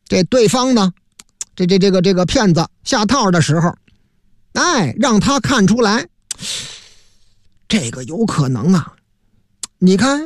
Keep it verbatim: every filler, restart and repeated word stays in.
这对方呢，这这这个这个骗子下套的时候，哎，让他看出来，这个有可能啊。你看